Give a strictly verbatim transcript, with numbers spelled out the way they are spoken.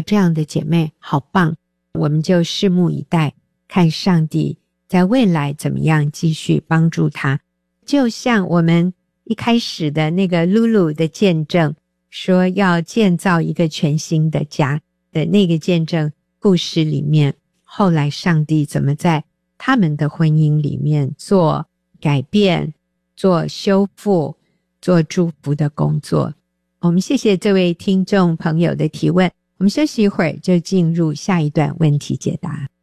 这样的姐妹，好棒，我们就拭目以待，看上帝在未来怎么样继续帮助她。就像我们一开始的那个露露的见证，说要建造一个全新的家的那个见证故事里面，后来上帝怎么在他们的婚姻里面做改变，做修复，做祝福的工作。我们谢谢这位听众朋友的提问，我们休息一会儿就进入下一段问题解答。